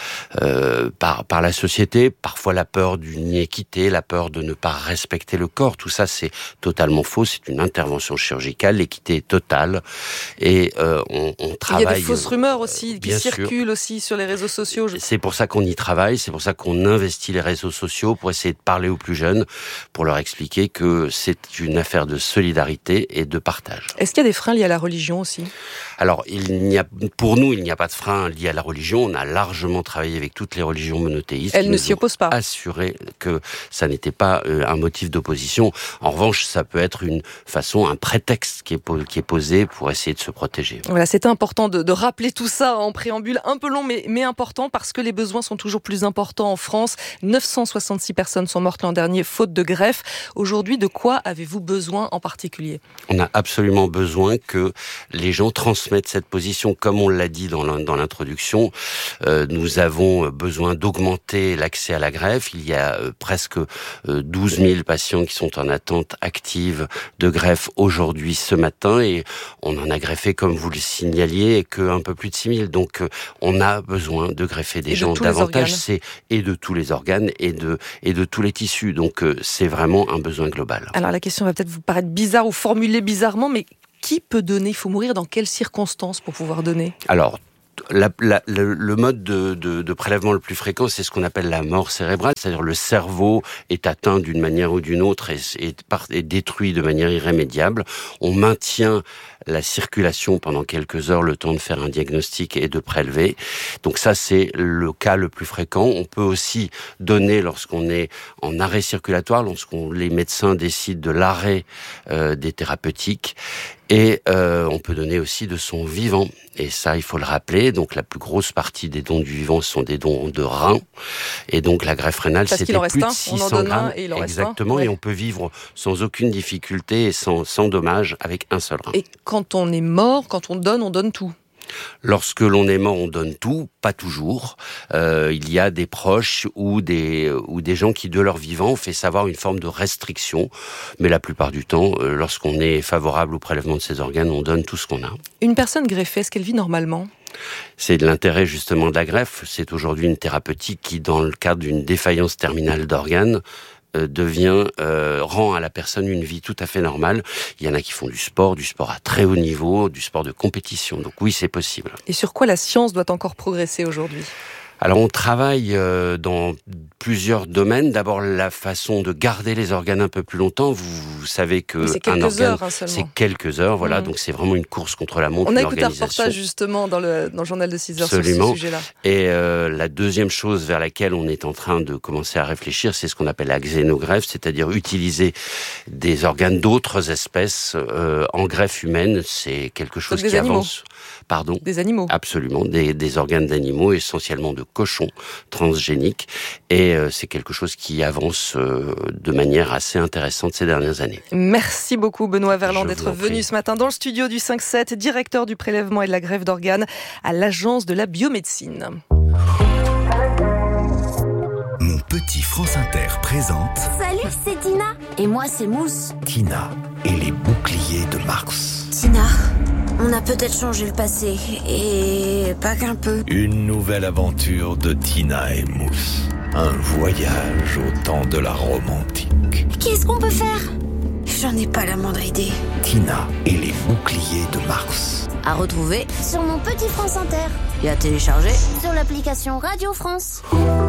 la société. Parfois la peur d'une inéquité, la peur de ne pas respecter le corps. Tout ça, c'est totalement faux. C'est une intervention chirurgicale. L'équité est totale. Et on travaille... Il y a des fausses rumeurs aussi qui circulent aussi sur les réseaux sociaux. C'est pour ça qu'on y travaille. C'est pour ça qu'on investit les réseaux sociaux pour essayer de parler aux plus jeunes, pour leur expliquer que c'est une affaire de solidarité et de partage. Est-ce qu'il y a des freins liés à la religion aussi ? Alors, pour nous, il n'y a pas de frein lié à la religion. On a largement travaillé avec toutes les religions monothéistes. Elles ne s'y opposent pas. Assuré que ça n'était pas un motif d'opposition. En revanche, ça peut être une façon, un prétexte qui est posé pour essayer de se protéger. Voilà, c'était important de rappeler tout ça en préambule, un peu long mais important, parce que les besoins sont toujours plus importants en France. 966 personnes sont mortes l'an dernier faute de greffe. Aujourd'hui, de quoi avez-vous besoin en particulier ? On a absolument besoin que les gens transmettent cette position. Comme on l'a dit dans l'introduction, nous avons besoin d'augmenter l'accès à la greffe. Il y a presque 12 000 patients qui sont en attente active de greffe aujourd'hui, ce matin, et on en a greffé, comme vous le signaliez, qu'un peu plus de 6 000. Donc on a besoin de greffer des gens davantage, et de tous les organes et de tous les tissus. Donc c'est vraiment un besoin global. Alors la question va peut-être vous paraître bizarre ou formulée bizarrement, mais qui peut donner ? Il faut mourir dans quelles circonstances pour pouvoir donner ? Alors, le mode de prélèvement le plus fréquent, c'est ce qu'on appelle la mort cérébrale, c'est-à-dire le cerveau est atteint d'une manière ou d'une autre et détruit de manière irrémédiable. On maintient la circulation pendant quelques heures, le temps de faire un diagnostic et de prélever. Donc ça, c'est le cas le plus fréquent. On peut aussi donner lorsqu'on est en arrêt circulatoire, les médecins décident de l'arrêt des thérapeutiques. Et on peut donner aussi de son vivant. Et ça, il faut le rappeler. Donc, la plus grosse partie des dons du vivant sont des dons de reins. Et donc, la greffe rénale, c'était plus de 600 grammes. Exactement. Et on peut vivre sans aucune difficulté et sans dommage avec un seul rein. Et quand on est mort, quand on donne tout. Lorsque l'on est mort, on donne tout, pas toujours. Il y a des proches ou des gens qui, de leur vivant, ont fait savoir une forme de restriction. Mais la plupart du temps, lorsqu'on est favorable au prélèvement de ces organes, on donne tout ce qu'on a. Une personne greffée, est-ce qu'elle vit normalement ? C'est de l'intérêt justement de la greffe. C'est aujourd'hui une thérapeutique qui, dans le cadre d'une défaillance terminale d'organes, rend à la personne une vie tout à fait normale. Il y en a qui font du sport à très haut niveau, du sport de compétition. Donc oui, c'est possible. Et sur quoi la science doit encore progresser aujourd'hui ? Alors on travaille dans plusieurs domaines. D'abord la façon de garder les organes un peu plus longtemps. Vous savez que un organe, c'est quelques heures. Voilà, donc c'est vraiment une course contre la montre. On a écouté un reportage justement dans le journal de 6 heures sur ce sujet-là. Et la deuxième chose vers laquelle on est en train de commencer à réfléchir, c'est ce qu'on appelle la xénogreffe, c'est-à-dire utiliser des organes d'autres espèces en greffe humaine. C'est quelque chose qui avance. Pardon ? Des animaux. Absolument, des organes d'animaux, essentiellement de cochons transgéniques. Et c'est quelque chose qui avance de manière assez intéressante ces dernières années. Merci beaucoup Benoît Verland d'être venu ce matin dans le studio du 5-7, directeur du prélèvement et de la greffe d'organes à l'Agence de la biomédecine. Mon petit France Inter présente... Salut, c'est Tina. Et moi, c'est Mousse. Tina et les boucliers de Mars. Tina, on a peut-être changé le passé, et pas qu'un peu. Une nouvelle aventure de Tina et Mousse. Un voyage au temps de la Rome antique. Qu'est-ce qu'on peut faire ? J'en ai pas la moindre idée. Tina et les boucliers de Mars. À retrouver sur mon petit France Inter. Et à télécharger sur l'application Radio France.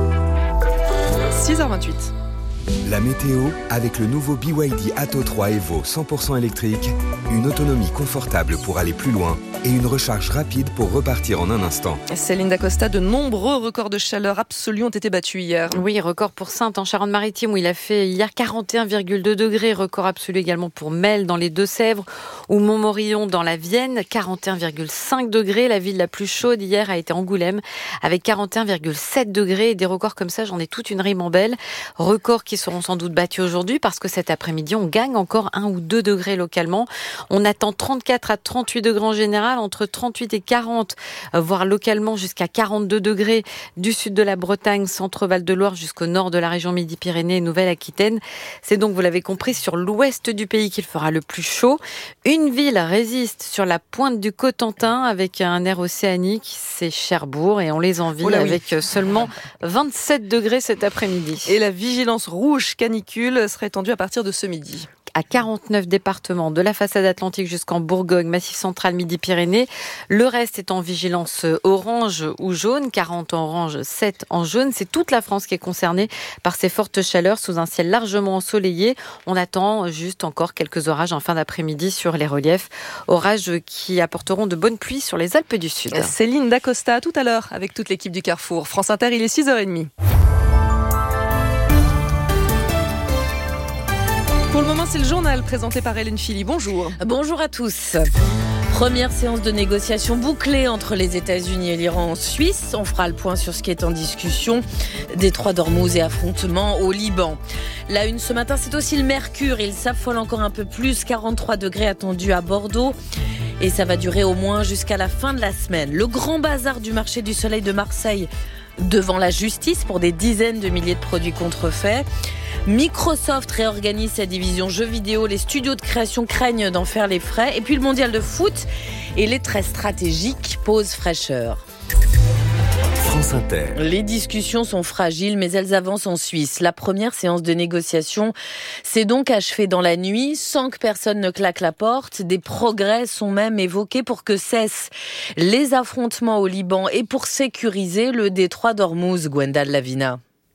6h28. La météo avec le nouveau BYD Atto 3 Evo 100% électrique, une autonomie confortable pour aller plus loin et une recharge rapide pour repartir en un instant. Céline Dacosta, de nombreux records de chaleur absolus ont été battus hier. Oui, record pour Saintes en Charente-Maritime où il a fait hier 41,2 degrés, record absolu également pour Melle dans les Deux-Sèvres ou Montmorillon dans la Vienne, 41,5 degrés. La ville la plus chaude hier a été Angoulême avec 41,7 degrés. Et des records comme ça, j'en ai toute une ribambelle. Records qui seront sans doute battus aujourd'hui parce que cet après-midi, on gagne encore 1 ou 2 degrés localement. On attend 34 à 38 degrés en général, entre 38 et 40, voire localement jusqu'à 42 degrés du sud de la Bretagne, centre-Val de Loire jusqu'au nord de la région Midi-Pyrénées et Nouvelle-Aquitaine. C'est donc, vous l'avez compris, sur l'ouest du pays qu'il fera le plus chaud. Une ville résiste sur la pointe du Cotentin avec un air océanique, c'est Cherbourg et on les envie avec seulement 27 degrés cet après-midi. Et la vigilance rouge canicule serait étendue à partir de ce midi. À 49 départements, de la façade atlantique jusqu'en Bourgogne, Massif central, Midi-Pyrénées. Le reste est en vigilance orange ou jaune, 40 en orange, 7 en jaune. C'est toute la France qui est concernée par ces fortes chaleurs sous un ciel largement ensoleillé. On attend juste encore quelques orages en fin d'après-midi sur les reliefs. Orages qui apporteront de bonnes pluies sur les Alpes du Sud. Céline Dacosta, tout à l'heure avec toute l'équipe du Carrefour. France Inter, il est 6h30. Pour le moment, c'est le journal présenté par Hélène Philly. Bonjour. Bonjour à tous. Première séance de négociation bouclée entre les États-Unis et l'Iran en Suisse. On fera le point sur ce qui est en discussion. Détroit d'Ormuz et affrontements au Liban. La une ce matin, c'est aussi le mercure. Il s'affole encore un peu plus. 43 degrés attendus à Bordeaux. Et ça va durer au moins jusqu'à la fin de la semaine. Le grand bazar du marché du soleil de Marseille devant la justice pour des dizaines de milliers de produits contrefaits. Microsoft réorganise sa division jeux vidéo. Les studios de création craignent d'en faire les frais. Et puis le mondial de foot et les traits stratégiques posent fraîcheur. France Inter. Les discussions sont fragiles, mais elles avancent en Suisse. La première séance de négociation s'est donc achevée dans la nuit, sans que personne ne claque la porte. Des progrès sont même évoqués pour que cessent les affrontements au Liban et pour sécuriser le détroit d'Ormuz, Gwendal Lavina.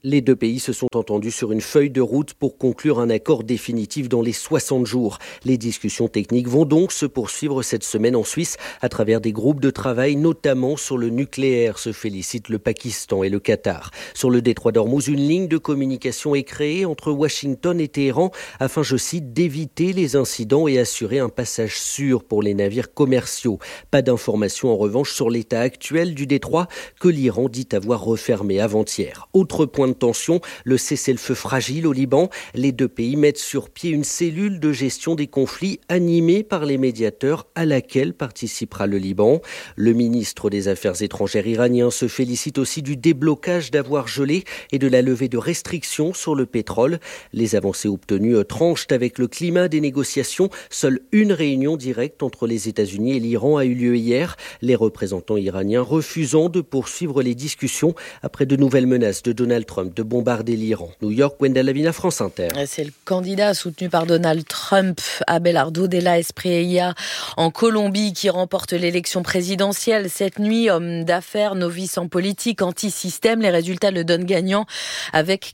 Les deux pays se sont entendus sur une feuille de route pour conclure un accord définitif dans les 60 jours. Les discussions techniques vont donc se poursuivre cette semaine en Suisse à travers des groupes de travail, notamment sur le nucléaire, se félicitent le Pakistan et le Qatar. Sur le détroit d'Ormuz, une ligne de communication est créée entre Washington et Téhéran afin, je cite, d'éviter les incidents et assurer un passage sûr pour les navires commerciaux. Pas d'informations en revanche sur l'état actuel du détroit que l'Iran dit avoir refermé avant-hier. Autre point de tension, le cessez-le-feu fragile au Liban. Les deux pays mettent sur pied une cellule de gestion des conflits animée par les médiateurs à laquelle participera le Liban. Le ministre des Affaires étrangères iranien se félicite aussi du déblocage d'avoirs gelés et de la levée de restrictions sur le pétrole. Les avancées obtenues tranchent avec le climat des négociations. Seule une réunion directe entre les États-Unis et l'Iran a eu lieu hier. Les représentants iraniens refusant de poursuivre les discussions après de nouvelles menaces de Donald Trump de bombarder l'Iran. New York, Wendell Lavina, France Inter. C'est le candidat soutenu par Donald Trump, Abelardo Della Espriella, en Colombie, qui remporte l'élection présidentielle. Cette nuit, homme d'affaires, novice en politique, anti-système, les résultats le donnent gagnant avec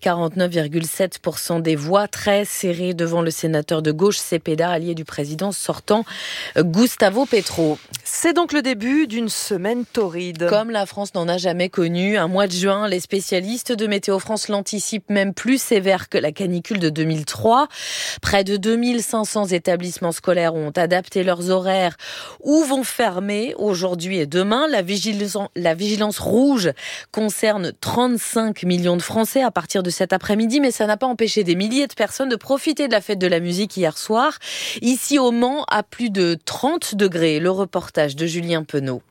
49,7% des voix, très serré devant le sénateur de gauche, Cepeda, allié du président sortant, Gustavo Petro. C'est donc le début d'une semaine torride. Comme la France n'en a jamais connu, un mois de juin, les spécialistes de Météo France l'anticipent même plus sévère que la canicule de 2003. Près de 2500 établissements scolaires ont adapté leurs horaires ou vont fermer aujourd'hui et demain. La vigilance rouge concerne 35 millions de Français à partir de cet après-midi, mais ça n'a pas empêché des milliers de personnes de profiter de la fête de la musique hier soir. Ici au Mans, à plus de 30 degrés. Le reportage de Julien Penaud.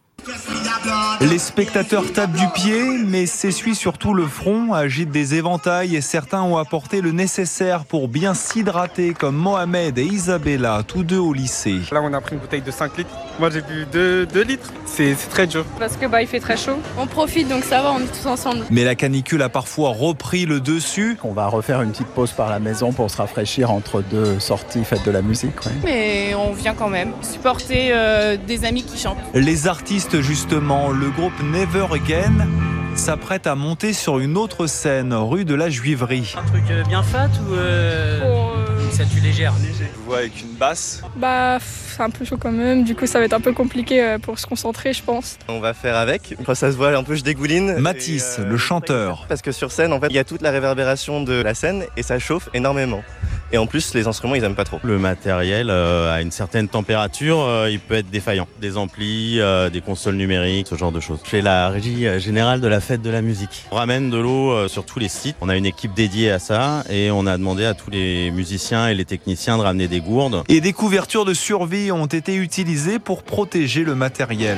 Les spectateurs tapent du pied, mais s'essuient surtout le front, agitent des éventails et certains ont apporté le nécessaire pour bien s'hydrater, comme Mohamed et Isabella, tous deux au lycée. Là, on a pris une bouteille de 5 litres. Moi, j'ai bu 2 litres. C'est très dur. Parce que il fait très chaud. On profite, donc ça va, on est tous ensemble. Mais la canicule a parfois repris le dessus. On va refaire une petite pause par la maison pour se rafraîchir entre deux sorties fêtes de la musique. Ouais. Mais on vient quand même supporter des amis qui chantent. Les artistes, justement, le groupe Never Again s'apprête à monter sur une autre scène, rue de la Juiverie. Un truc bien fat ou une statue légère? Je vous vois avec une basse. C'est un peu chaud quand même, du coup ça va être un peu compliqué pour se concentrer, je pense. On va faire avec. Quand ça se voit un peu, je dégouline. Mathis, le chanteur. Parce que sur scène, en fait, il y a toute la réverbération de la scène et ça chauffe énormément. Et en plus, les instruments, ils aiment pas trop. Le matériel, à une certaine température, il peut être défaillant. Des amplis, des consoles numériques, ce genre de choses. Je fais la régie générale de la fête de la musique. On ramène de l'eau sur tous les sites. On a une équipe dédiée à ça et on a demandé à tous les musiciens et les techniciens de ramener des gourdes. Et des couvertures de survie ont été utilisées pour protéger le matériel.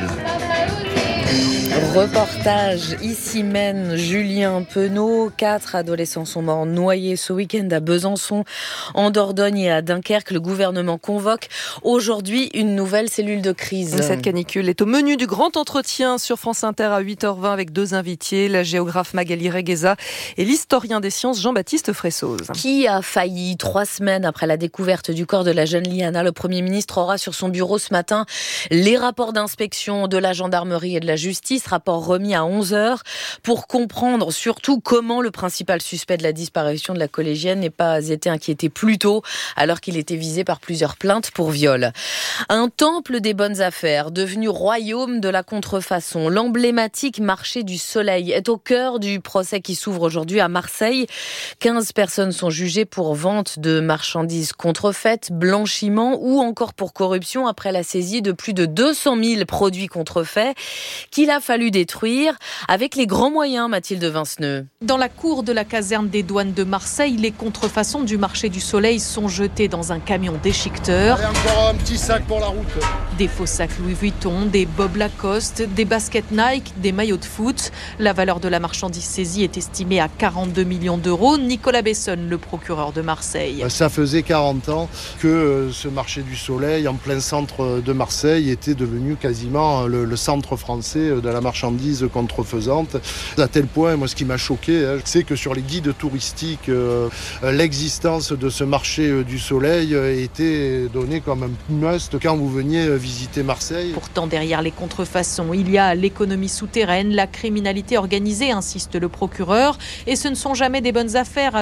Reportage ici mène Julien Penaud. 4 adolescents sont morts noyés ce week-end à Besançon, en Dordogne et à Dunkerque. Le gouvernement convoque aujourd'hui une nouvelle cellule de crise. Cette canicule est au menu du grand entretien sur France Inter à 8h20 avec 2 invités, la géographe Magali Regueza et l'historien des sciences Jean-Baptiste Fressoz. Qui a failli 3 semaines après la découverte du corps de la jeune Liana? Le Premier ministre aura sur son bureau ce matin les rapports d'inspection de la gendarmerie et de la justice, rapport remis à 11h, pour comprendre surtout comment le principal suspect de la disparition de la collégienne n'est pas été inquiété plus tôt, alors qu'il était visé par plusieurs plaintes pour viol. Un temple des bonnes affaires, devenu royaume de la contrefaçon. L'emblématique marché du Soleil est au cœur du procès qui s'ouvre aujourd'hui à Marseille. 15 personnes sont jugées pour vente de marchandises contrefaites, blanchiment ou encore pour corruption après la saisie de plus de 200 000 produits contrefaits qu'il a fallu détruire avec les grands moyens, Mathilde Vinceneux. Dans la cour de la caserne des douanes de Marseille, les contrefaçons du marché du Soleil sont jetées dans un camion déchiqueteur. Allez, encore un petit sac pour la route. Des faux sacs Louis Vuitton, des Bob Lacoste, des baskets Nike, des maillots de foot. La valeur de la marchandise saisie est estimée à 42 millions d'euros. Nicolas Bessonne, le procureur de Marseille. Ça faisait 40 ans que ce marché du Soleil, en plein centre de Marseille, était devenu quasiment le centre français de la marchandise contrefaisante. À tel point, moi, ce qui m'a choqué, c'est que sur les guides touristiques, l'existence de ce marché du Soleil était donnée comme un must quand vous veniez visiter Marseille. Pourtant, derrière les contrefaçons, il y a l'économie souterraine, la criminalité organisée, insiste le procureur. Et ce ne sont jamais des bonnes affaires,